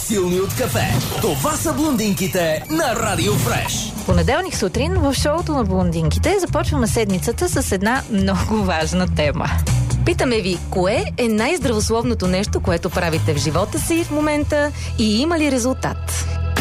по-силни от кафе. Това са блондинките на Радио Фреш. Понеделник сутрин в шоуто на блондинките започваме седмицата с една много важна тема. Питаме ви, кое е най-здравословното нещо, което правите в живота си в момента и има ли резултат?